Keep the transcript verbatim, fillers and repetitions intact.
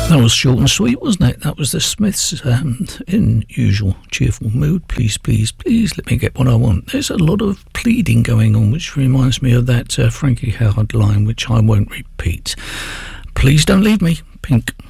That was short and sweet, wasn't it? That was the Smiths um, in usual cheerful mood. Please, please, please let me get what I want. There's a lot of pleading going on, which reminds me of that uh, Frankie Howard line, which I won't repeat. Please don't leave me, Pink.